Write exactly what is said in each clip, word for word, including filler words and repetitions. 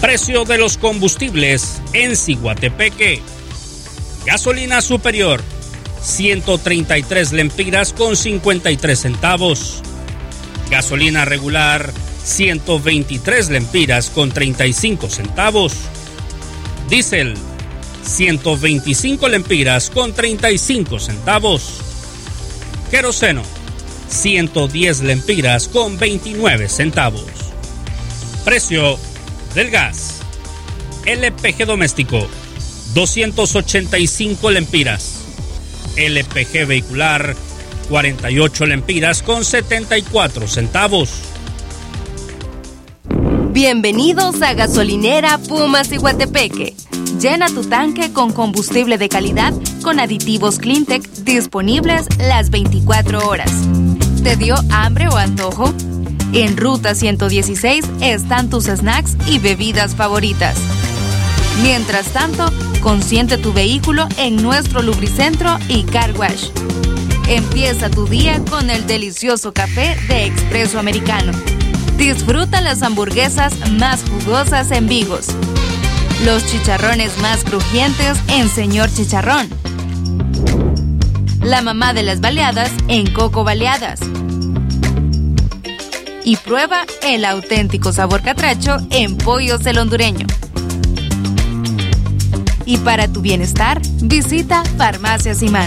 Precio de los combustibles en Ciguatepeque. Gasolina superior, ciento treinta y tres lempiras con cincuenta y tres centavos. Gasolina regular, ciento veintitrés lempiras con treinta y cinco centavos. Diésel, ciento veinticinco lempiras con treinta y cinco centavos. Queroseno, ciento diez lempiras con veintinueve centavos. Precio del gas. L P G doméstico, doscientos ochenta y cinco lempiras. L P G vehicular, cuarenta y ocho lempiras con setenta y cuatro centavos. Bienvenidos a Gasolinera Puma Ciguatepeque. Llena tu tanque con combustible de calidad con aditivos Cleantech disponibles las veinticuatro horas. ¿Te dio hambre o antojo? En Ruta ciento dieciséis están tus snacks y bebidas favoritas. Mientras tanto, consiente tu vehículo en nuestro lubricentro y car wash. Empieza tu día con el delicioso café de Expreso Americano. Disfruta las hamburguesas más jugosas en Vigos. Los chicharrones más crujientes en Señor Chicharrón. La mamá de las baleadas en Coco Baleadas. Y prueba el auténtico sabor catracho en Pollos el Hondureño. Y para tu bienestar, visita Farmacia Simán.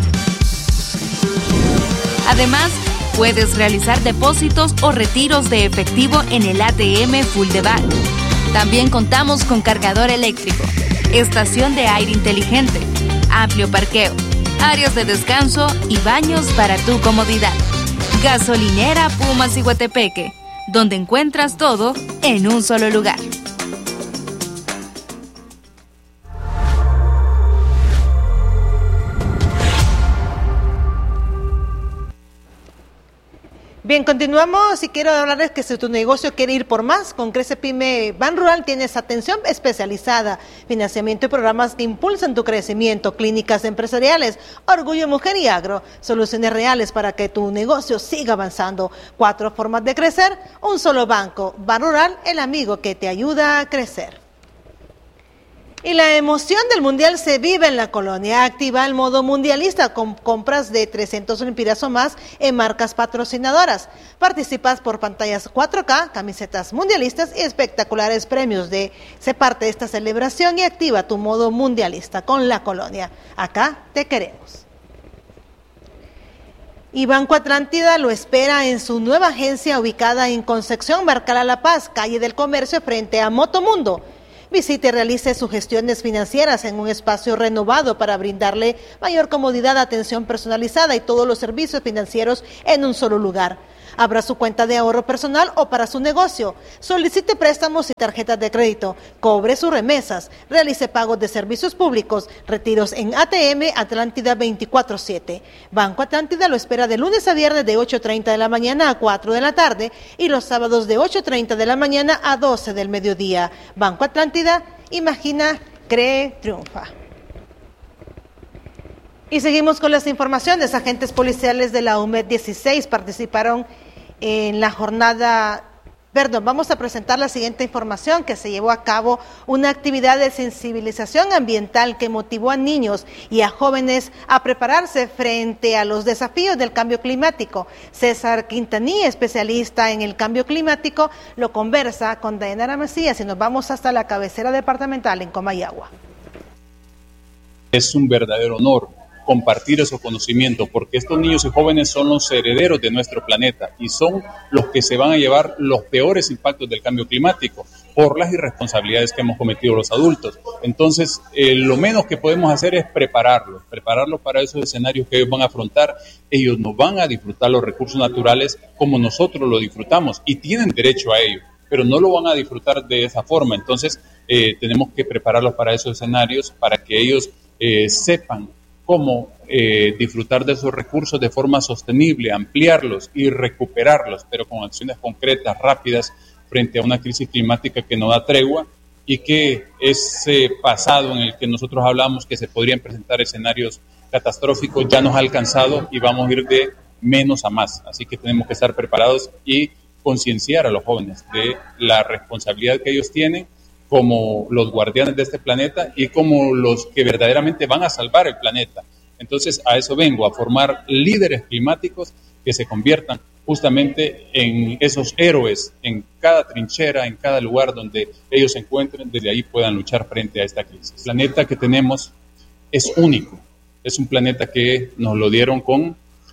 Además, puedes realizar depósitos o retiros de efectivo en el A T M Full de Val. También contamos con cargador eléctrico, estación de aire inteligente, amplio parqueo, áreas de descanso y baños para tu comodidad. Gasolinera Puma Ciguatepeque, donde encuentras todo en un solo lugar. Bien, continuamos y quiero hablarles que si tu negocio quiere ir por más, con Crece Pyme Ban Rural tienes atención especializada, financiamiento y programas que impulsan tu crecimiento, clínicas empresariales, Orgullo Mujer y Agro, soluciones reales para que tu negocio siga avanzando. Cuatro formas de crecer, un solo banco. Ban Rural, el amigo que te ayuda a crecer. Y la emoción del Mundial se vive en la colonia. Activa el modo mundialista con compras de trescientos lempiras o más en marcas patrocinadoras. Participas por pantallas cuatro K, camisetas mundialistas y espectaculares premios. De Sé parte de esta celebración y activa tu modo mundialista con la colonia. Acá te queremos. Y Banco Atlántida lo espera en su nueva agencia ubicada en Concepción, Barcala, La Paz, calle del Comercio frente a Motomundo. Visite y realice sus gestiones financieras en un espacio renovado para brindarle mayor comodidad, atención personalizada y todos los servicios financieros en un solo lugar. Abra su cuenta de ahorro personal o para su negocio. Solicite préstamos y tarjetas de crédito. Cobre sus remesas. Realice pagos de servicios públicos. Retiros en A T M Atlántida veinticuatro siete. Banco Atlántida lo espera de lunes a viernes de ocho treinta de la mañana a cuatro de la tarde y los sábados de ocho treinta de la mañana a doce del mediodía. Banco Atlántida, imagina, cree, triunfa. Y seguimos con las informaciones. Agentes policiales de la U M E D dieciséis participaron en la jornada, perdón, vamos a presentar la siguiente información, que se llevó a cabo una actividad de sensibilización ambiental que motivó a niños y a jóvenes a prepararse frente a los desafíos del cambio climático. César Quintanilla, especialista en el cambio climático, lo conversa con Dayanara Macías y nos vamos hasta la cabecera departamental en Comayagua. Es un verdadero honor compartir esos conocimientos, porque estos niños y jóvenes son los herederos de nuestro planeta y son los que se van a llevar los peores impactos del cambio climático por las irresponsabilidades que hemos cometido los adultos. Entonces, eh, lo menos que podemos hacer es prepararlos, prepararlos para esos escenarios que ellos van a afrontar. Ellos no van a disfrutar los recursos naturales como nosotros lo disfrutamos y tienen derecho a ello, pero no lo van a disfrutar de esa forma. Entonces, eh, tenemos que prepararlos para esos escenarios, para que ellos eh, sepan cómo eh, disfrutar de esos recursos de forma sostenible, ampliarlos y recuperarlos, pero con acciones concretas, rápidas, frente a una crisis climática que no da tregua y que ese pasado en el que nosotros hablamos que se podrían presentar escenarios catastróficos ya nos ha alcanzado y vamos a ir de menos a más. Así que tenemos que estar preparados y concienciar a los jóvenes de la responsabilidad que ellos tienen como los guardianes de este planeta y como los que verdaderamente van a salvar el planeta. Entonces, a eso vengo, a formar líderes climáticos que se conviertan justamente en esos héroes en cada trinchera, en cada lugar donde ellos se encuentren, desde ahí puedan luchar frente a esta crisis. El planeta que tenemos es único, es un planeta que nos lo dieron con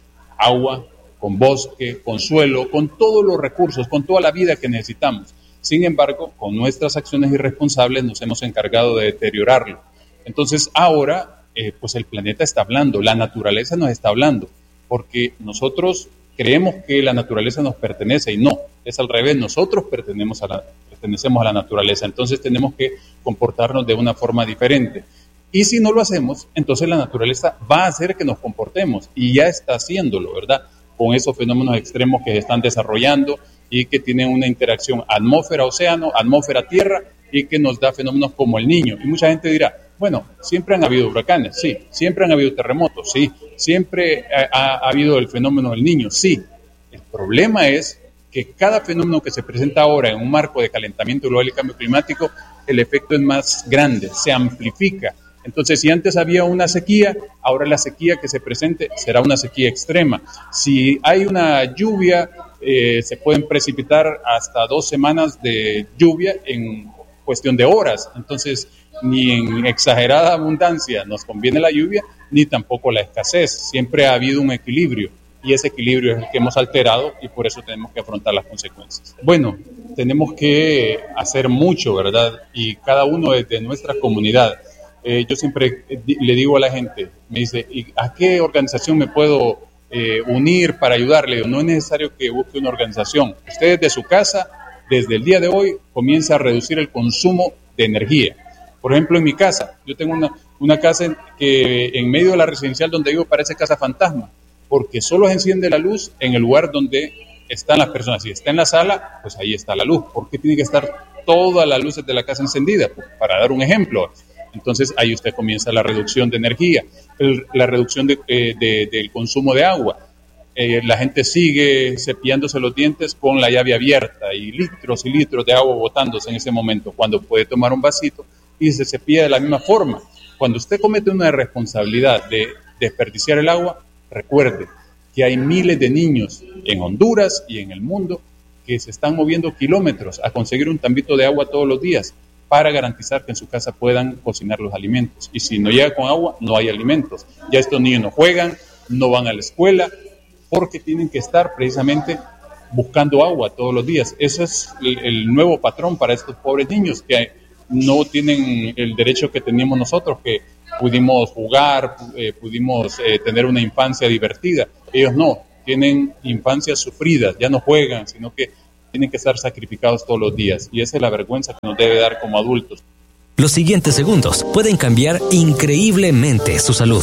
agua, con bosque, con suelo, con todos los recursos, con toda la vida que necesitamos. Sin embargo, con nuestras acciones irresponsables nos hemos encargado de deteriorarlo. Entonces, ahora, eh, pues el planeta está hablando, la naturaleza nos está hablando, porque nosotros creemos que la naturaleza nos pertenece y no, es al revés, nosotros pertenecemos a la, pertenecemos a la naturaleza, entonces tenemos que comportarnos de una forma diferente. Y si no lo hacemos, entonces la naturaleza va a hacer que nos comportemos y ya está haciéndolo, ¿verdad? Con esos fenómenos extremos que se están desarrollando y que tienen una interacción atmósfera-océano, atmósfera-tierra y que nos da fenómenos como el Niño. Y mucha gente dirá, bueno, siempre han habido huracanes, sí, siempre han habido terremotos, sí, siempre ha, ha habido el fenómeno del Niño, sí. El problema es que cada fenómeno que se presenta ahora en un marco de calentamiento global y cambio climático, el efecto es más grande, se amplifica. Entonces, si antes había una sequía, ahora la sequía que se presente será una sequía extrema. Si hay una lluvia, eh, se pueden precipitar hasta dos semanas de lluvia en cuestión de horas. Entonces, ni en exagerada abundancia nos conviene la lluvia, ni tampoco la escasez. Siempre ha habido un equilibrio y ese equilibrio es el que hemos alterado y por eso tenemos que afrontar las consecuencias. Bueno, tenemos que hacer mucho, ¿verdad? Y cada uno desde nuestra comunidad. Eh, yo siempre le digo a la gente, me dice, ¿y a qué organización me puedo eh, unir para ayudarle? No es necesario que busque una organización. Usted desde su casa, desde el día de hoy, comienza a reducir el consumo de energía. Por ejemplo, en mi casa, yo tengo una, una casa que en medio de la residencial donde vivo parece casa fantasma, porque solo se enciende la luz en el lugar donde están las personas. Si está en la sala, pues ahí está la luz. ¿Por qué tiene que estar todas las luces de la casa encendidas? Pues para dar un ejemplo. Entonces ahí usted comienza la reducción de energía, el, la reducción de, eh, de, del consumo de agua. Eh, la gente sigue cepillándose los dientes con la llave abierta y litros y litros de agua botándose en ese momento, cuando puede tomar un vasito y se cepilla de la misma forma. Cuando usted comete una irresponsabilidad de desperdiciar el agua, recuerde que hay miles de niños en Honduras y en el mundo que se están moviendo kilómetros a conseguir un tambito de agua todos los días, para garantizar que en su casa puedan cocinar los alimentos. Y si no llega con agua, no hay alimentos. Ya estos niños no juegan, no van a la escuela, porque tienen que estar precisamente buscando agua todos los días. Ese es el, el nuevo patrón para estos pobres niños que no tienen el derecho que teníamos nosotros, que pudimos jugar, eh, pudimos eh, tener una infancia divertida. Ellos no, tienen infancias sufridas, ya no juegan, sino que tienen que estar sacrificados todos los días, y esa es la vergüenza que nos debe dar como adultos. Los siguientes segundos pueden cambiar increíblemente su salud.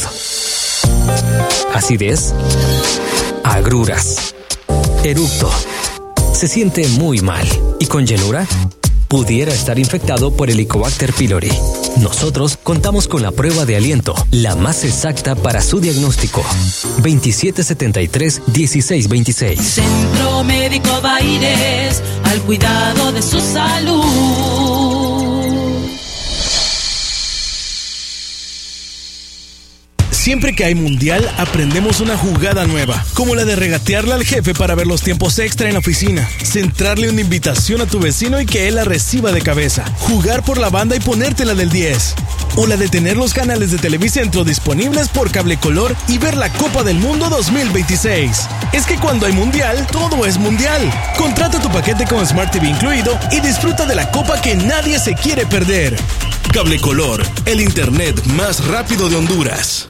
Acidez, agruras, eructo, se siente muy mal y con llenura pudiera estar infectado por Helicobacter pylori. Nosotros contamos con la prueba de aliento, la más exacta para su diagnóstico. veintisiete setenta y tres, dieciséis veintiséis. Centro Médico Baires, al cuidado de su salud. Siempre que hay mundial, aprendemos una jugada nueva, como la de regatearle al jefe para ver los tiempos extra en la oficina, centrarle una invitación a tu vecino y que él la reciba de cabeza, jugar por la banda y ponértela del diez, o la de tener los canales de Televicentro disponibles por cable color y ver la Copa del Mundo dos mil veintiséis. Es que cuando hay mundial, todo es mundial. Contrata tu paquete con Smart T V incluido y disfruta de la copa que nadie se quiere perder. Cable Color, el internet más rápido de Honduras.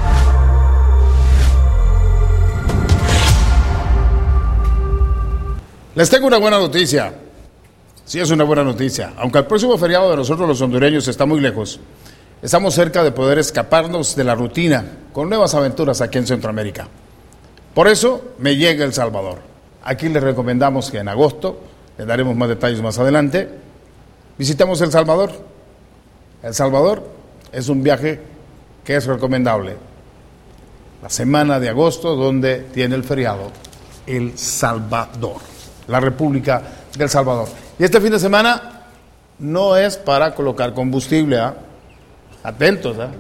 Les tengo una buena noticia. Sí, es una buena noticia. Aunque el próximo feriado de nosotros los hondureños está muy lejos, estamos cerca de poder escaparnos de la rutina con nuevas aventuras aquí en Centroamérica. Por eso me llega El Salvador. Aquí les recomendamos que en agosto, les daremos más detalles más adelante, visitemos El Salvador. El Salvador es un viaje que es recomendable. La semana de agosto, donde tiene el feriado El Salvador, la República del Salvador. Y este fin de semana no es para colocar combustible. ¿eh? Atentos, ¿eh?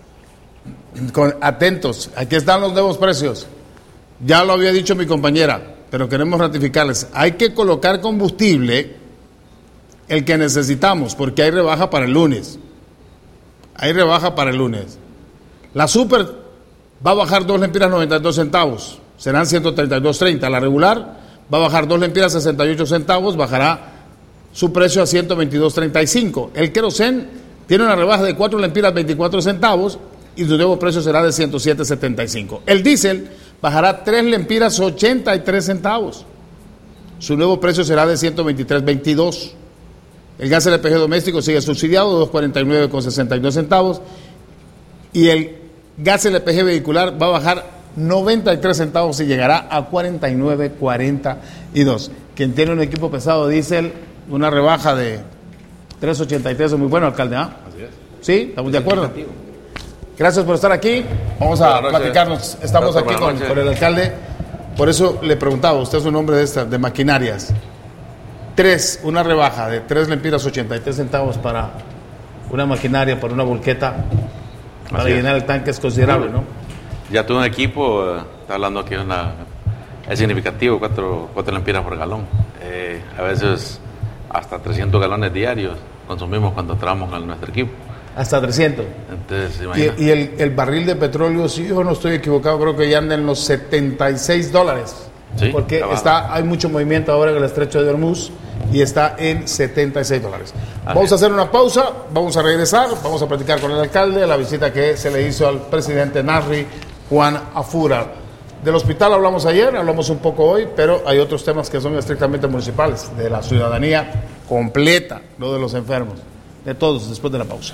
Con, atentos, aquí están los nuevos precios. Ya lo había dicho mi compañera, pero queremos ratificarles. Hay que colocar combustible, el que necesitamos, porque hay rebaja para el lunes. Hay rebaja para el lunes. La super va a bajar dos lempiras noventa y dos centavos, serán ciento treinta y dos treinta. La regular va a bajar dos lempiras sesenta y ocho centavos, bajará su precio a ciento veintidós treinta y cinco. El querosén tiene una rebaja de cuatro lempiras veinticuatro centavos y su nuevo precio será de ciento siete setenta y cinco. El diésel bajará tres lempiras ochenta y tres centavos. Su nuevo precio será de ciento veintitrés veintidós. El gas L P G doméstico sigue subsidiado, dos cuarenta y nueve con sesenta y dos centavos. Y el gas L P G vehicular va a bajar noventa y tres centavos y llegará a cuarenta y nueve cuarenta y dos. Quien tiene un equipo pesado diésel, una rebaja de tres ochenta y tres es muy bueno, alcalde. ¿Ah? Así es. ¿Sí? ¿Estamos de acuerdo? Gracias por estar aquí. Vamos a platicarnos. Estamos aquí con, con el alcalde. Por eso le preguntaba, usted es un hombre de estas, de maquinarias. Tres, una rebaja de tres lempiras ochenta y tres centavos para una maquinaria, para una volqueta, para Así llenar es. El tanque es considerable, ¿no? Ya tuve un equipo, está hablando que una, es significativo, cuatro, cuatro lempiras por galón. Eh, a veces hasta trescientos galones diarios consumimos cuando trabajamos con nuestro equipo. Hasta trescientos. Entonces, y, y el, el barril de petróleo, si yo no estoy equivocado, creo que ya anda en los setenta y seis dólares. Sí, porque está, hay mucho movimiento ahora en el estrecho de Hormuz y está en setenta y seis dólares. Así vamos a hacer una pausa, vamos a regresar, vamos a platicar con el alcalde, la visita que se le hizo al presidente Nasri, Juan Afura. Del hospital hablamos ayer, hablamos un poco hoy, pero hay otros temas que son estrictamente municipales, de la ciudadanía completa, no de los enfermos, de todos, después de la pausa.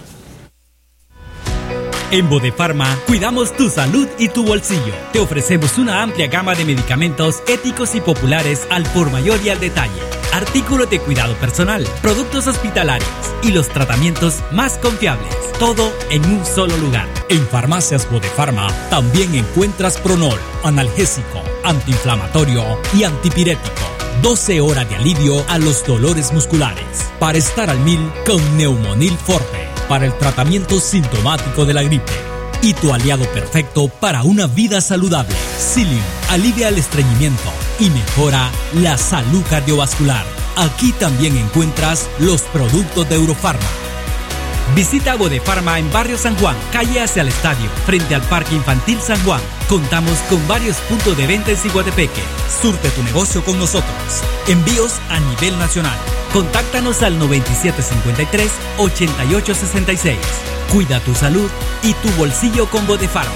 En Bodefarma cuidamos tu salud y tu bolsillo. Te ofrecemos una amplia gama de medicamentos éticos y populares al por mayor y al detalle. Artículos de cuidado personal, productos hospitalarios y los tratamientos más confiables. Todo en un solo lugar. En Farmacias Bodefarma también encuentras Pronol, analgésico, antiinflamatorio y antipirético. doce horas de alivio a los dolores musculares. Para estar al mil con Neumonil Forte. Para el tratamiento sintomático de la gripe. Y tu aliado perfecto para una vida saludable. Psyllium alivia el estreñimiento y mejora la salud cardiovascular. Aquí también encuentras los productos de Eurofarma. Visita Bodefarma en Barrio San Juan, calle hacia el estadio, frente al Parque Infantil San Juan. Contamos con varios puntos de venta en Ciguatepeque. Surte tu negocio con nosotros. Envíos a nivel nacional. Contáctanos al noventa y siete cincuenta y tres, ochenta y ocho sesenta y seis. Cuida tu salud y tu bolsillo con Bodefarma.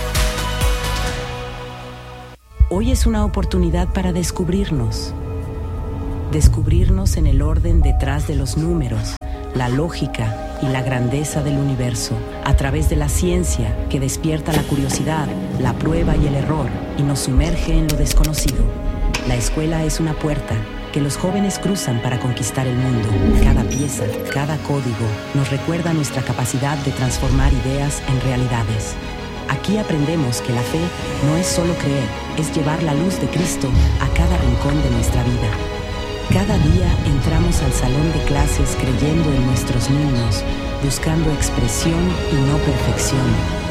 Hoy es una oportunidad para descubrirnos. Descubrirnos en el orden detrás de los números, la lógica y la grandeza del universo, a través de la ciencia que despierta la curiosidad, la prueba y el error y nos sumerge en lo desconocido. La escuela es una puerta que los jóvenes cruzan para conquistar el mundo. Cada pieza, cada código nos recuerda nuestra capacidad de transformar ideas en realidades. Aquí aprendemos que la fe no es solo creer, es llevar la luz de Cristo a cada rincón de nuestra vida. Cada día entramos al salón de clases creyendo en nuestros niños, buscando expresión y no perfección.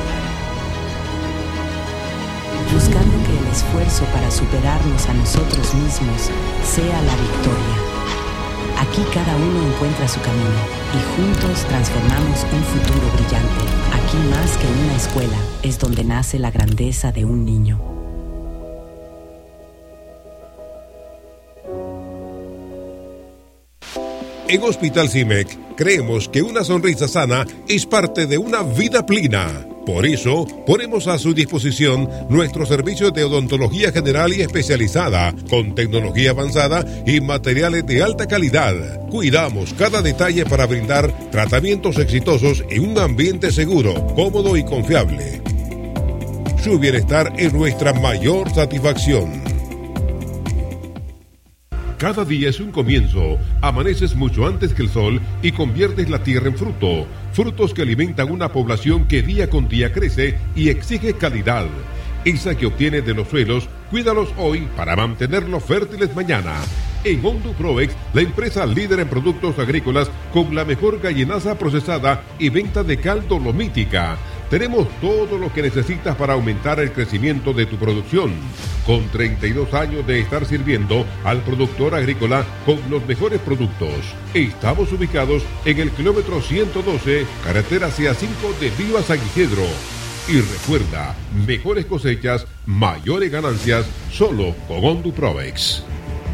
Buscando que el esfuerzo para superarnos a nosotros mismos sea la victoria. Aquí cada uno encuentra su camino y juntos transformamos un futuro brillante. Aquí más que una escuela es donde nace la grandeza de un niño. En Hospital CIMEC creemos que una sonrisa sana es parte de una vida plena. Por eso, ponemos a su disposición nuestros servicios de odontología general y especializada, con tecnología avanzada y materiales de alta calidad. Cuidamos cada detalle para brindar tratamientos exitosos en un ambiente seguro, cómodo y confiable. Su bienestar es nuestra mayor satisfacción. Cada día es un comienzo. Amaneces mucho antes que el sol y conviertes la tierra en fruto. Frutos que alimentan una población que día con día crece y exige calidad. Esa que obtienes de los suelos, cuídalos hoy para mantenerlos fértiles mañana. En Honduprovex, la empresa líder en productos agrícolas con la mejor gallinaza procesada y venta de caldo lomítica. Tenemos todo lo que necesitas para aumentar el crecimiento de tu producción. Con treinta y dos años de estar sirviendo al productor agrícola con los mejores productos. Estamos ubicados en el kilómetro ciento doce, carretera C A cinco de Viva San Isidro. Y recuerda, mejores cosechas, mayores ganancias, solo con Honduprovex.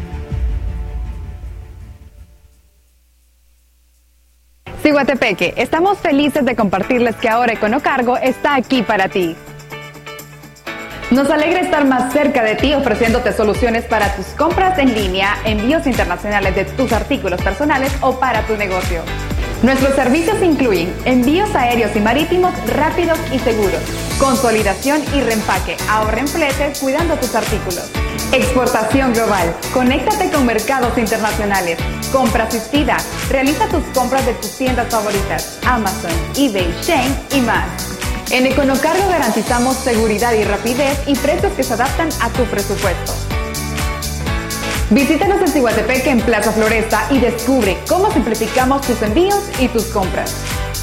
Ciguatepeque, estamos felices de compartirles que ahora Econocargo está aquí para ti. Nos alegra estar más cerca de ti ofreciéndote soluciones para tus compras en línea, envíos internacionales de tus artículos personales o para tu negocio. Nuestros servicios incluyen envíos aéreos y marítimos rápidos y seguros, consolidación y reempaque, ahorra en fletes cuidando tus artículos. Exportación global, conéctate con mercados internacionales, compra asistida, realiza tus compras de tus tiendas favoritas, Amazon, eBay, Shein y más. En Econocargo garantizamos seguridad y rapidez y precios que se adaptan a tu presupuesto. Visítanos en Ciguatepeque en Plaza Floresta y descubre cómo simplificamos tus envíos y tus compras.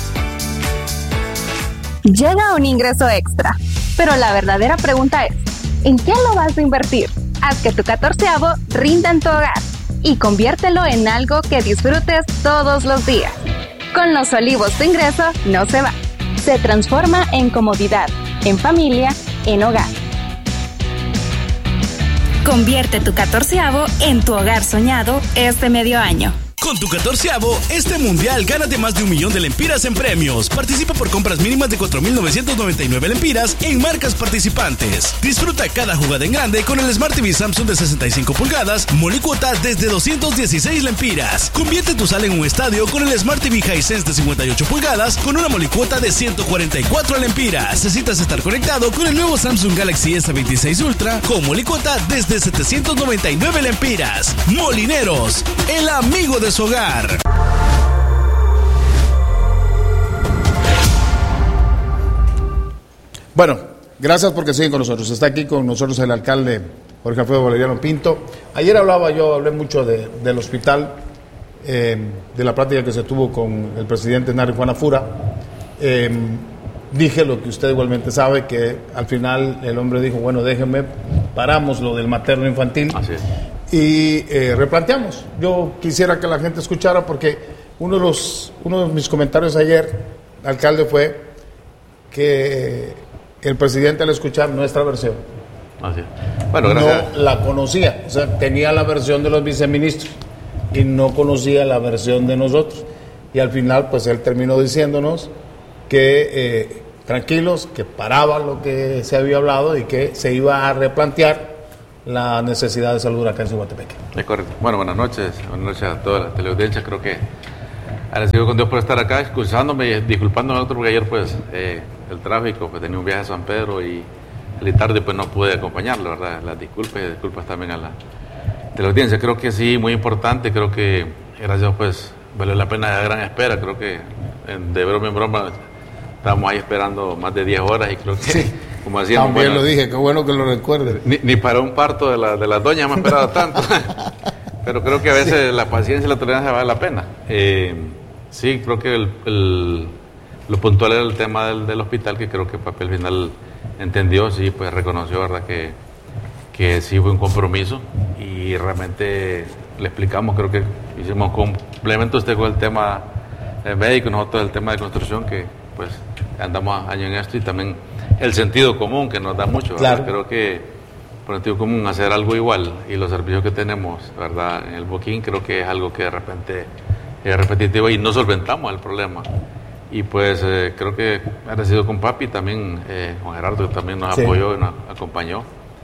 Llega un ingreso extra, pero la verdadera pregunta es, ¿en qué lo vas a invertir? Haz que tu catorceavo rinda en tu hogar y conviértelo en algo que disfrutes todos los días. Con Los Olivos tu ingreso no se va, se transforma en comodidad, en familia, en hogar. Convierte tu catorceavo en tu hogar soñado este medio año. Con tu catorceavo, este mundial gánate más de un millón de lempiras en premios. Participa por compras mínimas de cuatro mil novecientos noventa y nueve lempiras en marcas participantes. Disfruta cada jugada en grande con el Smart T V Samsung de sesenta y cinco pulgadas, molicuota desde doscientos dieciséis lempiras. Convierte tu sala en un estadio con el Smart T V Hisense de cincuenta y ocho pulgadas con una molicuota de ciento cuarenta y cuatro lempiras. Necesitas estar conectado con el nuevo Samsung Galaxy S veintiséis Ultra con molicuota desde setecientos noventa y nueve lempiras. Molineros, el amigo de su hogar. Bueno, gracias porque siguen con nosotros. Está aquí con nosotros el alcalde Jorge Alfredo Valeriano Pinto. Ayer hablaba yo, hablé mucho de, del hospital, eh, de la plática que se tuvo con el presidente Nari Juana Fura. Eh, dije lo que usted igualmente sabe, que al final el hombre dijo, bueno, déjenme, paramos lo del materno infantil. Así es. Y eh, replanteamos. Yo quisiera que la gente escuchara porque uno de los uno de mis comentarios ayer, alcalde, fue que el presidente al escuchar nuestra versión Así es. Bueno, gracias. no la conocía, o sea, tenía la versión de los viceministros y no conocía la versión de nosotros, y al final pues él terminó diciéndonos que eh, tranquilos, que paraba lo que se había hablado y que se iba a replantear la necesidad de salud acá en Ciguatepeque. Es correcto. Bueno, buenas noches. Buenas noches a toda la teleaudiencia. Creo que agradecido con Dios por estar acá, excusándome y disculpándome a nosotros porque ayer pues eh, el tráfico, pues tenía un viaje a San Pedro y el tarde pues no pude acompañarlo, ¿verdad? Las disculpas y disculpas también a la teleaudiencia. Creo que sí, muy importante. Creo que gracias pues valió la pena la gran espera. Creo que de broma en broma estábamos ahí esperando más de diez horas y creo que... Sí. Como decíamos, también bueno, lo dije, qué bueno que lo recuerde. Ni, ni para un parto de, la, de las doñas me ha esperado tanto. Pero creo que a veces sí, la paciencia y la tolerancia vale la pena. Eh, sí, creo que el, el, lo puntual era el tema del, del hospital, que creo que Papi al final entendió, sí, pues reconoció, ¿verdad? Que, que sí fue un compromiso y realmente le explicamos, creo que hicimos complemento usted con el tema médico, nosotros el tema de construcción, que pues andamos años en esto, y también el sentido común que nos da mucho, ¿verdad? Claro. Creo que por el sentido común hacer algo igual y los servicios que tenemos, ¿verdad? En el Boquín creo que es algo que de repente es repetitivo y no solventamos el problema. Y pues eh, creo que ha sido con Papi también, eh, Juan Gerardo también nos sí. apoyó y nos acompañó,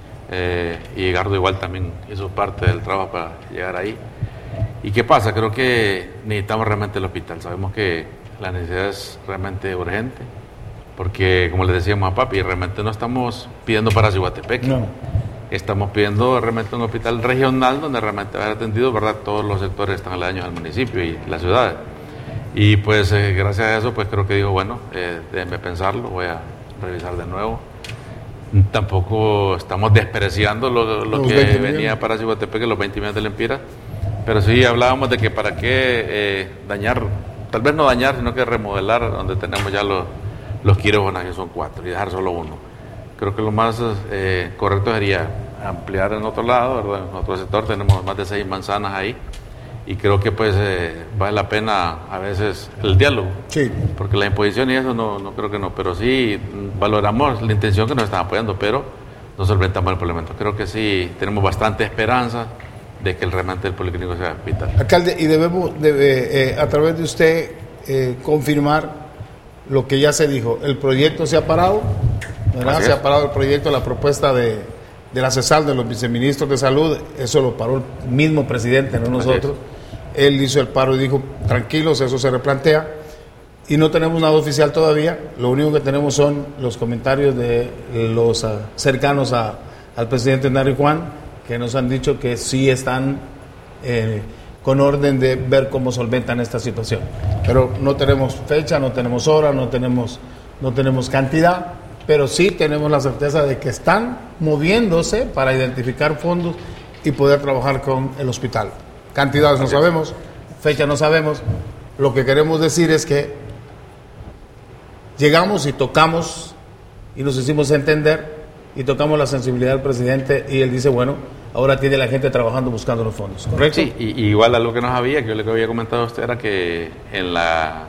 eh, y Edgardo igual también hizo parte del trabajo para llegar ahí. ¿Y qué pasa? Creo que necesitamos realmente el hospital, sabemos que la necesidad es realmente urgente, porque como les decíamos a Papi, realmente no estamos pidiendo para Ciguatepeque, no. Estamos pidiendo realmente un hospital regional donde realmente va a ser atendido, ¿verdad? Todos los sectores están aledaños al municipio y las ciudades. Y pues eh, gracias a eso, pues creo que digo, bueno, eh, déjenme pensarlo, voy a revisar de nuevo. Tampoco estamos despreciando lo, lo que venía para Ciguatepeque, los veinte millones de lempiras, pero sí hablábamos de que para qué eh, dañar, tal vez no dañar, sino que remodelar donde tenemos ya los, los quirófanos, que son cuatro, y dejar solo uno. Creo que lo más eh, correcto sería ampliar en otro lado, ¿verdad? En otro sector tenemos más de seis manzanas ahí, y creo que pues eh, vale la pena a veces el diálogo, sí. Porque la imposición y eso no, no creo que no, pero sí valoramos la intención que nos están apoyando, pero no solventamos el problema. Creo que sí tenemos bastante esperanza de que el remate del policlínico sea vital. Alcalde, y debemos, debe, eh, a través de usted, eh, confirmar lo que ya se dijo. El proyecto se ha parado, ¿verdad? Se ha parado el proyecto, la propuesta de, de la CESAL, de los viceministros de salud, eso lo paró el mismo presidente, no nosotros. Él hizo el paro y dijo, tranquilos, eso se replantea. Y no tenemos nada oficial todavía, lo único que tenemos son los comentarios de los uh, cercanos a, al presidente Nari Juan, que nos han dicho que sí están eh, con orden de ver cómo solventan esta situación. Pero no tenemos fecha, no tenemos hora, no tenemos, no tenemos cantidad, pero sí tenemos la certeza de que están moviéndose para identificar fondos y poder trabajar con el hospital. Cantidades no sabemos, fecha no sabemos. Lo que queremos decir es que llegamos y tocamos y nos hicimos entender y tocamos la sensibilidad del presidente y él dice, bueno, ahora tiene la gente trabajando buscando los fondos, ¿correcto? Sí, y, y igual algo que no sabía, que yo le había comentado a usted, era que en la,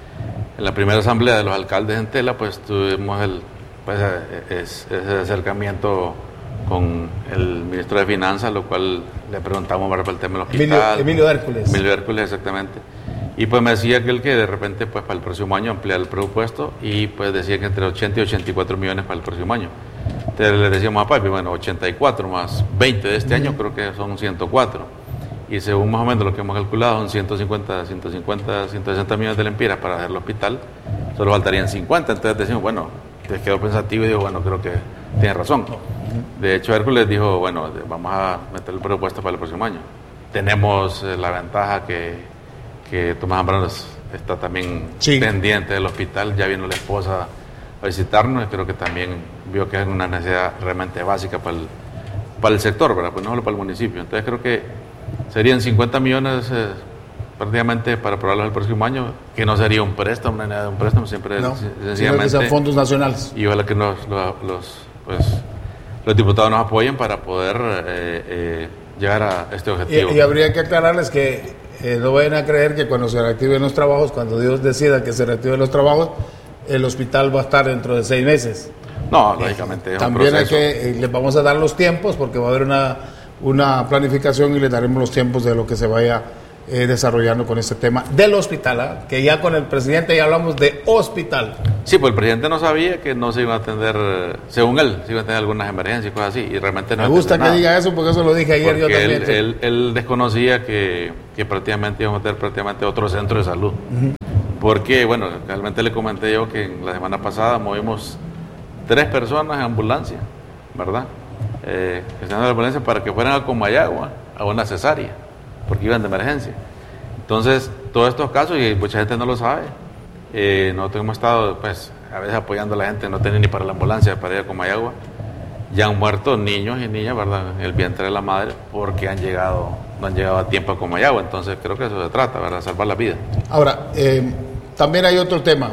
en la primera asamblea de los alcaldes en Tela, pues tuvimos el, pues, es, ese acercamiento con el ministro de Finanzas, lo cual le preguntamos para el tema del hospital. Emilio, Emilio Hércules. Emilio Hércules, exactamente. Y pues me decía que él que de repente pues para el próximo año ampliar el presupuesto y pues decía que entre ochenta y ochenta y cuatro millones para el próximo año. Entonces le decíamos a Papi, bueno, ochenta y cuatro más veinte de este uh-huh. año creo que son ciento cuatro. Y según más o menos lo que hemos calculado son ciento cincuenta, ciento cincuenta, ciento sesenta millones de lempiras para hacer el hospital, solo faltarían cincuenta. Entonces decimos, bueno, te quedó pensativo y digo, bueno, creo que tiene razón. De hecho, Hércules dijo, bueno, vamos a meter el presupuesto para el próximo año. Tenemos eh, la ventaja que, que Tomás Zambrano está también sí. pendiente del hospital, ya vino la esposa a visitarnos y creo que también vio que es una necesidad realmente básica para el, para el sector, ¿verdad? Pues no solo para el municipio. Entonces creo que serían cincuenta millones eh, prácticamente para aprobarlos el próximo año, que no sería un préstamo, no nada de un préstamo, siempre no, sencillamente... que sean fondos nacionales. Y ojalá que nos, los, los, pues, los diputados nos apoyen para poder eh, eh, llegar a este objetivo. Y, y habría que aclararles que eh, no vayan a creer que cuando se reactiven los trabajos, cuando Dios decida que se reactiven los trabajos, el hospital va a estar dentro de seis meses. No, lógicamente. Eh, también hay que, eh, les vamos a dar los tiempos porque va a haber una, una planificación y les daremos los tiempos de lo que se vaya eh, desarrollando con este tema del hospital, ¿eh? Que ya con el presidente ya hablamos de hospital. Sí, pues el presidente no sabía que no se iban a atender, según él, se iban a tener algunas emergencias y cosas así, y realmente no. Me gusta que nada. Diga eso porque eso lo dije ayer porque yo también. Él, él, él desconocía que, que prácticamente íbamos a tener prácticamente otro centro de salud. Uh-huh. Porque, bueno, realmente le comenté yo que en la semana pasada movimos tres personas en ambulancia, ¿verdad? Eh, que se en la ambulancia para que fueran a Comayagua, a una cesárea, porque iban de emergencia. Entonces, todos estos casos, y mucha gente no lo sabe, eh, nosotros hemos estado, pues, a veces apoyando a la gente, no tienen ni para la ambulancia para ir a Comayagua. Ya han muerto niños y niñas, ¿verdad?, en el vientre de la madre, porque han llegado, no han llegado a tiempo a Comayagua. Entonces, creo que eso se trata, ¿verdad?, salvar la vida. Ahora, eh, también hay otro tema.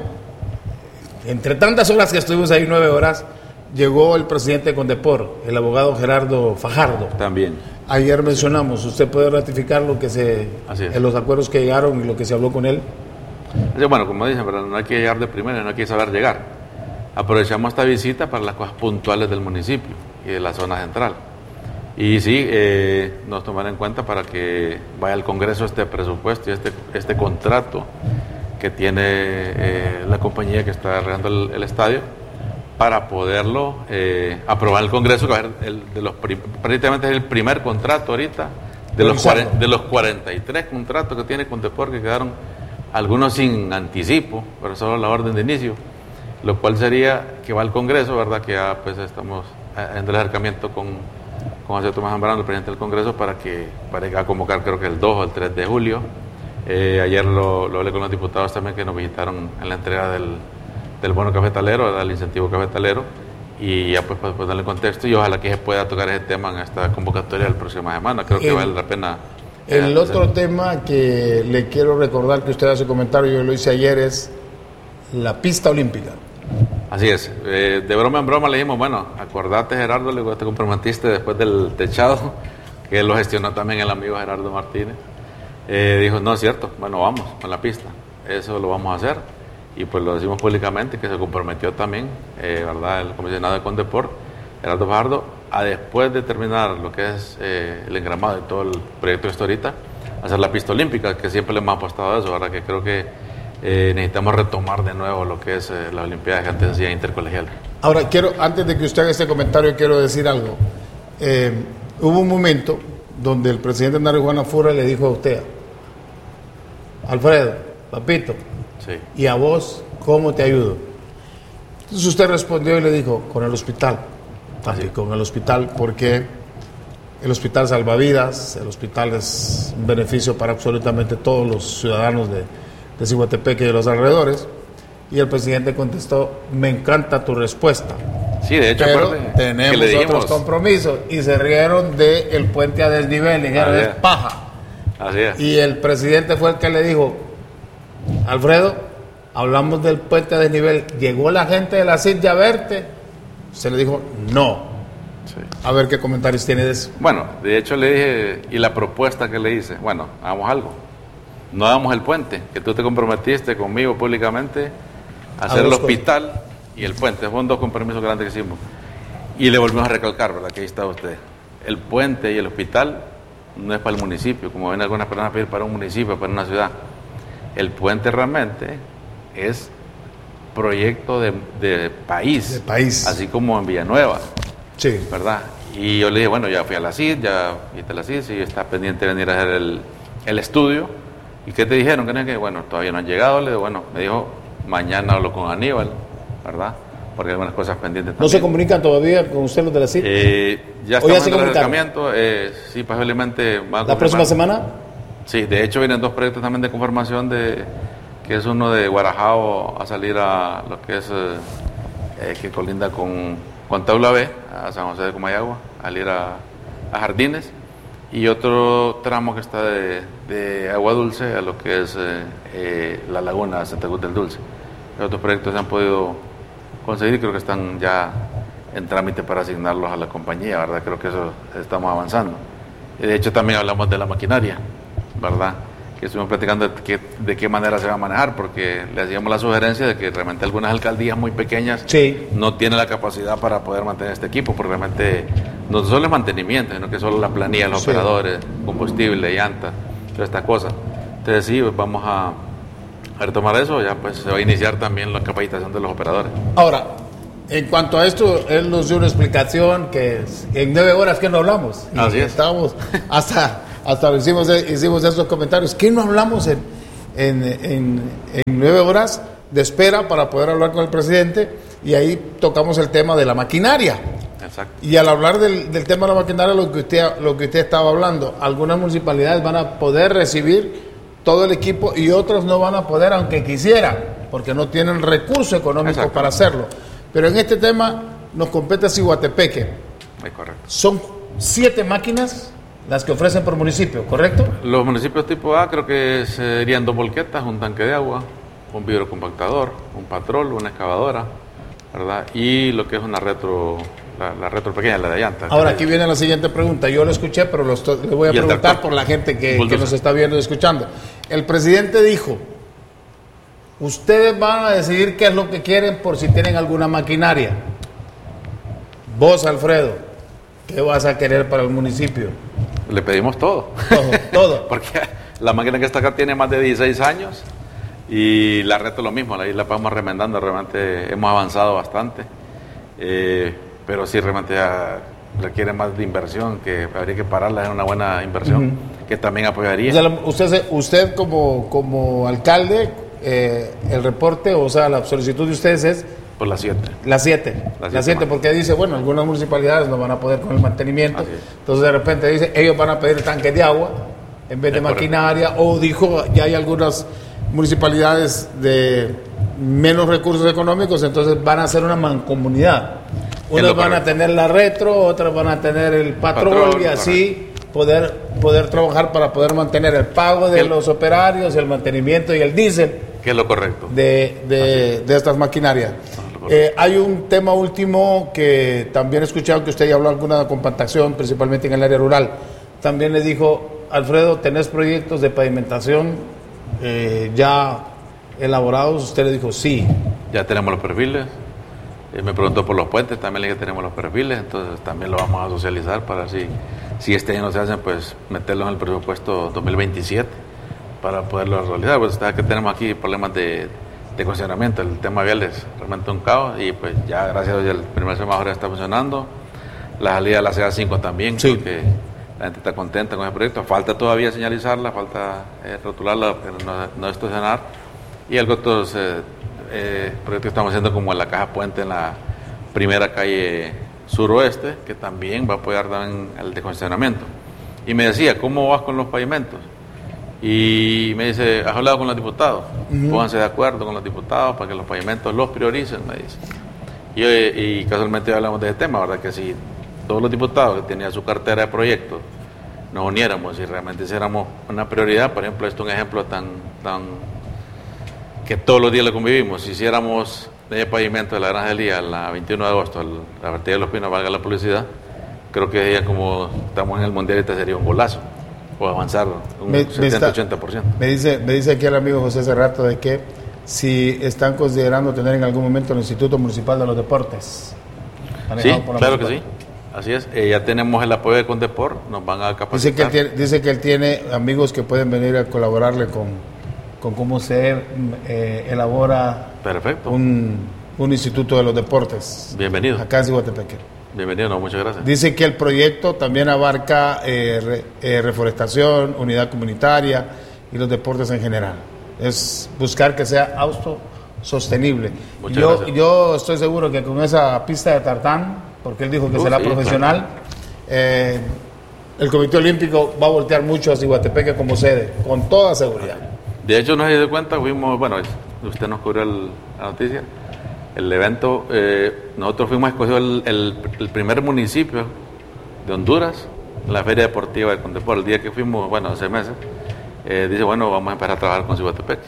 Entre tantas horas que estuvimos ahí, nueve horas, llegó el presidente de Condepor, el abogado Gerardo Fajardo. También. Ayer mencionamos, ¿usted puede ratificar lo que se, en los acuerdos que llegaron y lo que se habló con él? Así, bueno, como dicen, ¿verdad?, no hay que llegar de primera, no hay que saber llegar. Aprovechamos esta visita para las cosas puntuales del municipio y de la zona central. Y sí, eh, nos tomarán en cuenta para que vaya al Congreso este presupuesto y este, este contrato que tiene eh, la compañía que está arreglando el, el estadio, para poderlo eh, aprobar en el Congreso, que va a ser el, de los prim, prácticamente es el primer contrato ahorita, de los, cuarenta, de los cuarenta y tres contratos que tiene Condepor, que quedaron algunos sin anticipo, pero solo la orden de inicio, lo cual sería que va al Congreso, ¿verdad?, que ya pues estamos en el acercamiento con, con José Tomás Zambrano, el presidente del Congreso, para que para convocar creo que el dos o el tres de julio. Eh, ayer lo, lo hablé con los diputados también que nos visitaron en la entrega del, del bono cafetalero, del incentivo cafetalero, y ya pues para pues, darle contexto y ojalá que se pueda tocar ese tema en esta convocatoria de la próxima semana. Creo que eh, vale la pena El otro tema que le quiero recordar que usted hace comentario, yo lo hice ayer, es la pista olímpica. Así es, eh, de broma en broma le dijimos, bueno, acordate Gerardo, le te comprometiste después del techado, que lo gestionó también el amigo Gerardo Martínez. Eh, dijo, no es cierto, bueno, vamos con la pista, eso lo vamos a hacer. Y pues lo decimos públicamente, que se comprometió también, eh, ¿verdad?, el comisionado de Condeport, Gerardo Fajardo, a después de terminar lo que es eh, el engramado y todo el proyecto de esto ahorita, hacer la pista olímpica, que siempre le hemos apostado a eso, ¿verdad?, que creo que eh, necesitamos retomar de nuevo lo que es eh, las Olimpiadas que antes hacía intercolegial. Ahora, quiero, antes de que usted haga este comentario, quiero decir algo. Eh, hubo un momento donde el presidente Nario Juan Afurra le dijo a usted, Alfredo, papito, sí, ¿y a vos cómo te ayudo? Entonces usted respondió y le dijo, con el hospital, papi, con el hospital, porque el hospital salva vidas, el hospital es un beneficio para absolutamente todos los ciudadanos de, de Ciguatepeque y de los alrededores. Y el presidente contestó, me encanta tu respuesta. Sí, de hecho, pero aparte, tenemos le dijimos, otros compromisos. Y se rieron del puente a desnivel, y dijeron, es paja. Así es. Y el presidente fue el que le dijo, Alfredo, hablamos del puente a desnivel, llegó la gente de la C I D ya a verte. Se le dijo, no. Sí. A ver qué comentarios tiene de eso. Bueno, de hecho le dije, y la propuesta que le hice, bueno, hagamos algo. No hagamos el puente, que tú te comprometiste conmigo públicamente a hacer el hospital cosas. Y el puente. Fueron dos compromisos grandes que hicimos. Y le volvimos a recalcar, ¿verdad?, que ahí está usted. El puente y el hospital no es para el municipio, como ven algunas personas pedir para un municipio, para una ciudad. El puente realmente es proyecto de, de país, de país, así como en Villanueva, sí, ¿verdad? Y yo le dije, bueno, ya fui a la C I D, ya viste la C I D, y está pendiente de venir a hacer el, el estudio. ¿Y qué te dijeron? ¿Qué no es que? Bueno, todavía no han llegado. Le digo, bueno, me dijo, mañana hablo con Aníbal, ¿verdad? Porque hay algunas cosas pendientes también. ¿No se comunican todavía con usted los de la C I D? Eh, ya estamos en el acercamiento, eh, sí, posiblemente va a ¿La próxima semana? Sí, de hecho vienen dos proyectos también de confirmación, de que es uno de Guarajao a salir a lo que es, eh, que colinda con, con Taula B, a San José de Comayagua, al ir a, a Jardines, y otro tramo que está de, de Agua Dulce a lo que es eh, eh, la laguna de Santa Cruz del Dulce. Los otros proyectos se han podido conseguir y creo que están ya en trámite para asignarlos a la compañía, ¿verdad? Creo que eso estamos avanzando. Y de hecho también hablamos de la maquinaria, ¿verdad?, que estuvimos platicando de qué, de qué manera se va a manejar, porque le hacíamos la sugerencia de que realmente algunas alcaldías muy pequeñas sí. no tienen la capacidad para poder mantener este equipo, porque realmente no solo es mantenimiento, sino que solo la planilla de los sí. operadores, combustible, llantas, todas estas cosas. Entonces sí, pues vamos a, a retomar eso, ya pues se va a iniciar también la capacitación de los operadores. Ahora, en cuanto a esto, él nos dio una explicación que en nueve horas que no hablamos. Así es. Estábamos hasta... Hasta hicimos, hicimos esos comentarios. ¿Qué no hablamos en, en, en, en nueve horas de espera para poder hablar con el presidente? Y ahí tocamos el tema de la maquinaria. Exacto. Y al hablar del, del tema de la maquinaria, lo que usted lo que usted estaba hablando, algunas municipalidades van a poder recibir todo el equipo y otras no van a poder, aunque quisieran, porque no tienen recursos económicos para hacerlo. Pero en este tema nos compete a Ciguatepeque. Muy correcto. Son siete máquinas las que ofrecen por municipio, ¿correcto? Los municipios tipo A creo que serían dos volquetas, un tanque de agua, un vidrocompactador, un patrol, una excavadora, ¿verdad? Y lo que es una retro, la, la retro pequeña, la de llanta. Ahora aquí viene la siguiente pregunta. Yo lo escuché, pero lo estoy, le voy a preguntar por la gente que, que nos está viendo y escuchando. El presidente dijo, ustedes van a decidir qué es lo que quieren por si tienen alguna maquinaria. Vos, Alfredo, ¿qué vas a querer para el municipio? Le pedimos todo. Todo, todo. Porque la máquina que está acá tiene más de dieciséis años y la reto lo mismo, ahí la vamos remendando, realmente hemos avanzado bastante, eh, pero sí realmente ya requiere más de inversión, que habría que pararla en una buena inversión, uh-huh. que también apoyaría. O sea, usted, usted como, como alcalde, eh, el reporte, o sea, la solicitud de ustedes es... Por las siete. Las siete. Las siete, porque dice, bueno, algunas municipalidades no van a poder con el mantenimiento. Entonces de repente dice, ellos van a pedir tanques de agua en vez de es maquinaria. Correcto. O dijo, ya hay algunas municipalidades de menos recursos económicos, entonces van a hacer una mancomunidad. Unas van a tener la retro, otras van a tener el patrol, patrol y así poder, poder trabajar para poder mantener el pago de los operarios, el mantenimiento y el diésel. Que es lo correcto. De, de, de estas maquinarias. Eh, hay un tema último que también he escuchado que usted ya habló alguna compactación, principalmente en el área rural. También le dijo, Alfredo, ¿tenés proyectos de pavimentación eh, ya elaborados? Usted le dijo, sí. Ya tenemos los perfiles. Eh, me preguntó por los puentes, también le dije que tenemos los perfiles, entonces también lo vamos a socializar para si, si este año no se hacen, pues meterlos en el presupuesto dos mil veintisiete para poderlo realizar. Pues está que tenemos aquí problemas de de condicionamiento, el tema vial es realmente un caos y pues ya gracias a Dios el primer semáforo ya está funcionando, la salida de la C A cinco también, sí. Creo que la gente está contenta con el proyecto, falta todavía señalizarla, falta eh, rotularla, pero no, no estacionar, y algo otros eh, eh, proyectos que estamos haciendo como en la caja puente en la primera calle suroeste, que también va a apoyar también el descongestionamiento. Y me decía, ¿cómo vas con los pavimentos? Y me dice, ¿has hablado con los diputados? Uh-huh. Pónganse de acuerdo con los diputados para que los pavimentos los prioricen, me dice. Y, y casualmente hablamos de ese tema, ¿verdad? Que si todos los diputados que tenían su cartera de proyectos nos uniéramos y realmente hiciéramos una prioridad, por ejemplo, esto es un ejemplo tan, tan que todos los días lo convivimos, si hiciéramos el pavimento de la Granja del Día, la veintiuno de agosto, la partida de los Pinos, valga la publicidad, creo que ya como estamos en el Mundial, este sería un golazo. O avanzar un setenta a ochenta por ciento. Me dice, me dice aquí el amigo José hace rato de que si están considerando tener en algún momento el Instituto Municipal de los Deportes. Sí, claro que sí. Así es. Eh, ya tenemos el apoyo de Condeport, nos van a capacitar. Dice que, él tiene, dice que él tiene amigos que pueden venir a colaborarle con, con cómo se eh, elabora Perfecto. Un, un Instituto de los Deportes. Bienvenido. Acá en Ciguatepeque. Bienvenido, no, muchas gracias. Dice que el proyecto también abarca eh, re, eh, reforestación, unidad comunitaria y los deportes en general. Es buscar que sea autosostenible. Muchas yo, gracias. Yo estoy seguro que con esa pista de tartán, porque él dijo que uh, será sí, profesional, claro. eh, el Comité Olímpico va a voltear mucho a Ciguatepeque como sede, con toda seguridad. De hecho, no se dio cuenta, fuimos, bueno, usted nos cubrió el, la noticia. El evento, eh, nosotros fuimos escogidos el, el, el primer municipio de Honduras en la Feria Deportiva de Condeport. El día que fuimos, bueno, hace meses, eh, dice, bueno, vamos a empezar a trabajar con Ciguatepeque.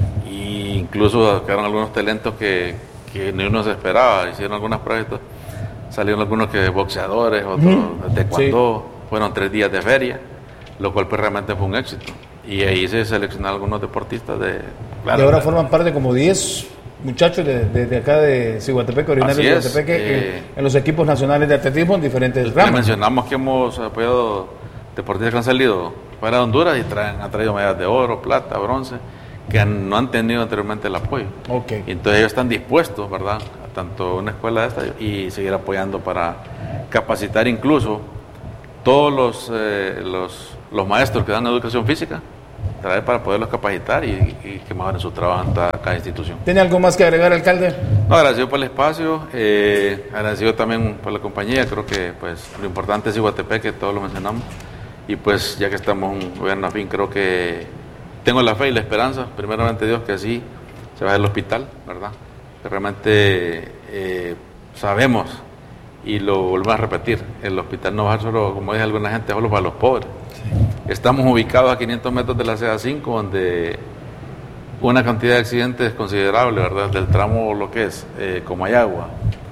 Y incluso quedaron algunos talentos que, que ni uno se esperaba, hicieron algunas pruebas, salieron algunos que boxeadores, otros mm, de taekwondo, sí. Fueron tres días de feria, lo cual pues, realmente fue un éxito. Y ahí se seleccionaron algunos deportistas de... Claro, y ahora forman parte como diez muchachos de, de, de acá de Ciguatepeque, originarios de Ciguatepeque, eh, en los equipos nacionales de atletismo en diferentes ramas. Mencionamos que hemos apoyado deportistas que han salido fuera de Honduras y traen, han traído medallas de oro, plata, bronce, que han, no han tenido anteriormente el apoyo. Okay. Y entonces ellos están dispuestos, ¿verdad?, a tanto una escuela de esta y seguir apoyando para capacitar incluso todos los, eh, los, los maestros que dan educación física, traer para poderlos capacitar y, y que mejoren su trabajo en toda, cada institución. ¿Tiene algo más que agregar, alcalde? No, agradecido por el espacio, eh, agradecido también por la compañía. Creo que pues lo importante es Ciguatepeque, todos lo mencionamos, y pues ya que estamos en un gobierno afín, creo que tengo la fe y la esperanza, primeramente Dios, que así se va al hospital, ¿verdad? Que realmente eh, sabemos, y lo volvemos a repetir, el hospital no va a ser solo, como dice alguna gente, solo para los pobres. Estamos ubicados a quinientos metros de la C A cinco, donde una cantidad de accidentes considerable, ¿verdad? Del tramo, lo que es eh, Comayagua,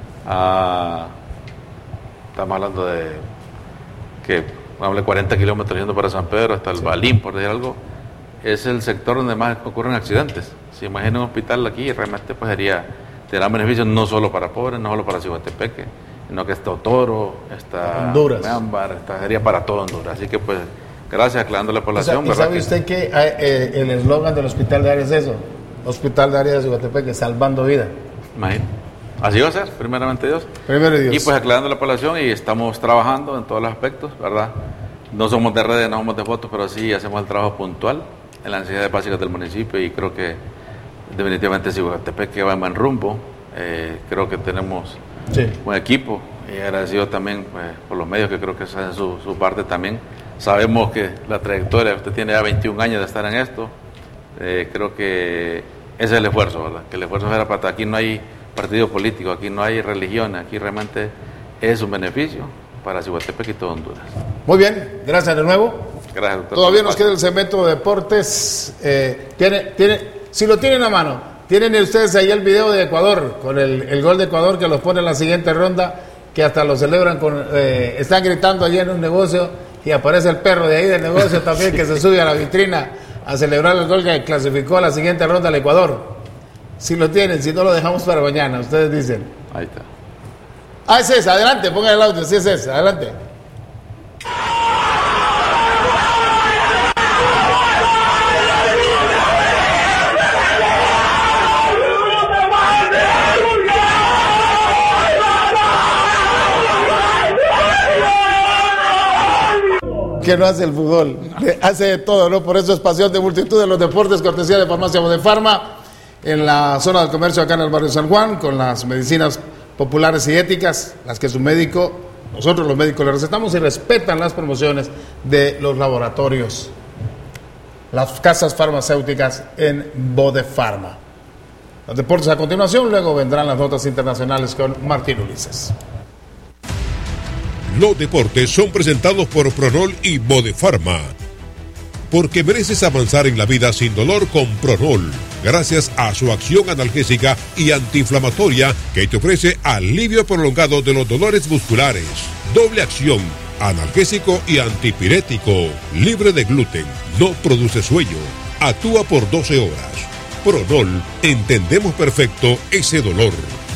a, estamos hablando de que hable cuarenta kilómetros yendo para San Pedro hasta el sí. Balín, por decir algo, es el sector donde más ocurren accidentes. Si imagina un hospital aquí, realmente pues sería, tendrá beneficios no solo para pobres, no solo para Ciguatepeque, sino que está Otoro, está Meámbar, está, sería para todo Honduras. Así que pues gracias, aclarando la población. O sea, ¿y sabe usted que eh, el eslogan del hospital de área es eso? Hospital de área de Ciguatepeque, salvando vida. Imagínate. Así va a ser, primeramente Dios. Primero Dios. Y pues aclarando la población y estamos trabajando en todos los aspectos, ¿verdad? No somos de redes, no somos de fotos, pero sí hacemos el trabajo puntual en las necesidades básicas del municipio y creo que definitivamente Ciguatepeque va en buen rumbo. Eh, creo que tenemos sí. un equipo y agradecido también pues, por los medios que creo que hacen su, su parte también. Sabemos que la trayectoria, usted tiene ya veintiún años de estar en esto, eh, creo que ese es el esfuerzo, ¿verdad? Que el esfuerzo era para aquí no hay partido político, aquí no hay religión, aquí realmente es un beneficio para Ciguatepeque y todo Honduras. Muy bien, gracias de nuevo. Gracias, doctor. Todavía nos queda el segmento de deportes. Eh, tiene, tiene, si lo tienen a mano, tienen ustedes ahí el video de Ecuador, con el, el gol de Ecuador que los pone en la siguiente ronda, que hasta lo celebran con, eh, están gritando allí en un negocio y aparece el perro de ahí del negocio también que se sube a la vitrina a celebrar el gol que clasificó a la siguiente ronda al Ecuador. Si lo tienen, si no lo dejamos para mañana, ustedes dicen. Ahí está. Ah, es ese, adelante, pongan el audio, sí es ese, adelante. Que no hace el fútbol, hace de todo, ¿no? Por eso es pasión de multitud de los deportes, cortesía de Farmacia Bodefarma, en la zona del comercio acá en el barrio San Juan, con las medicinas populares y éticas, las que su médico, nosotros los médicos le recetamos y respetan las promociones de los laboratorios, las casas farmacéuticas en Bodefarma. Los deportes a continuación, luego vendrán las notas internacionales con Martín Ulises. Los deportes son presentados por Pronol y Bodefarma. Porque mereces avanzar en la vida sin dolor con Pronol, gracias a su acción analgésica y antiinflamatoria que te ofrece alivio prolongado de los dolores musculares. Doble acción, analgésico y antipirético, libre de gluten, no produce sueño, actúa por doce horas. Pronol, entendemos perfecto ese dolor.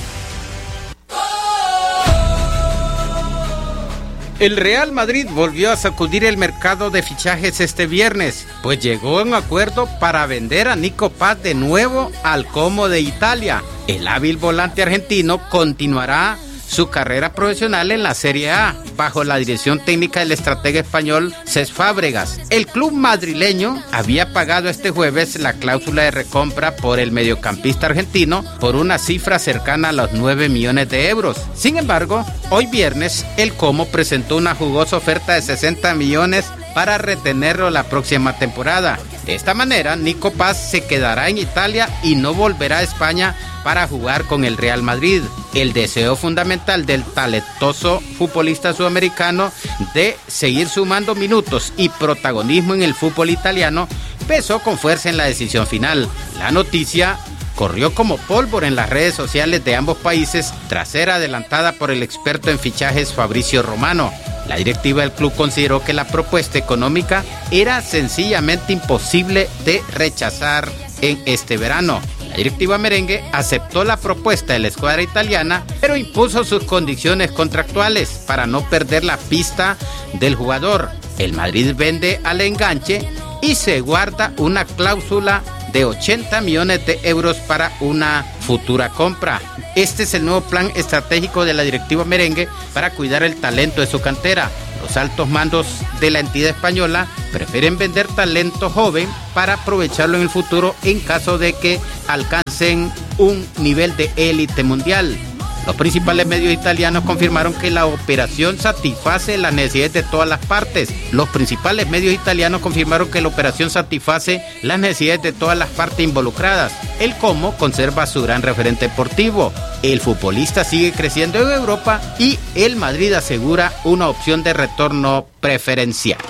El Real Madrid volvió a sacudir el mercado de fichajes este viernes, pues llegó a un acuerdo para vender a Nico Paz de nuevo al Como de Italia. El hábil volante argentino continuará su carrera profesional en la Serie A, bajo la dirección técnica del estratega español Cesc Fábregas. El club madrileño había pagado este jueves la cláusula de recompra por el mediocampista argentino por una cifra cercana a los nueve millones de euros. Sin embargo, hoy viernes, el Como presentó una jugosa oferta de sesenta millones para retenerlo la próxima temporada. De esta manera, Nico Paz se quedará en Italia y no volverá a España para jugar con el Real Madrid. El deseo fundamental del talentoso futbolista sudamericano de seguir sumando minutos y protagonismo en el fútbol italiano pesó con fuerza en la decisión final. La noticia corrió como pólvora en las redes sociales de ambos países tras ser adelantada por el experto en fichajes Fabrizio Romano. La directiva del club consideró que la propuesta económica era sencillamente imposible de rechazar en este verano. La directiva merengue aceptó la propuesta de la escuadra italiana, pero impuso sus condiciones contractuales para no perder la pista del jugador. El Madrid vende al enganche y se guarda una cláusula de ochenta millones de euros para una futura compra. Este es el nuevo plan estratégico de la directiva merengue para cuidar el talento de su cantera. Los altos mandos de la entidad española prefieren vender talento joven para aprovecharlo en el futuro en caso de que alcancen un nivel de élite mundial. Los principales medios italianos confirmaron que la operación satisface las necesidades de todas las partes. Los principales medios italianos confirmaron que la operación satisface las necesidades de todas las partes involucradas. El Como conserva su gran referente deportivo. El futbolista sigue creciendo en Europa y el Madrid asegura una opción de retorno preferencial.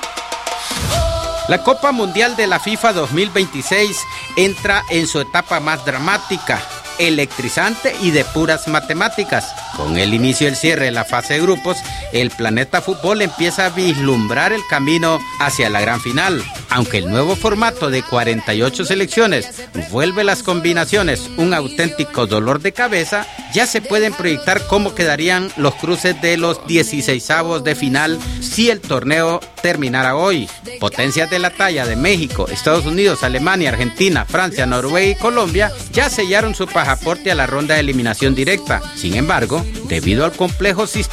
La Copa Mundial de la FIFA dos mil veintiséis entra en su etapa más dramática, electrizante y de puras matemáticas. Con el inicio y el cierre de la fase de grupos, el planeta fútbol empieza a vislumbrar el camino hacia la gran final. Aunque el nuevo formato de cuarenta y ocho selecciones vuelve las combinaciones un auténtico dolor de cabeza, ya se pueden proyectar cómo quedarían los cruces de los dieciseisavos de final si el torneo terminara hoy. Potencias de la talla de México, Estados Unidos, Alemania, Argentina, Francia, Noruega y Colombia ya sellaron su pasaporte a la ronda de eliminación directa. Sin embargo, debido al complejo sistema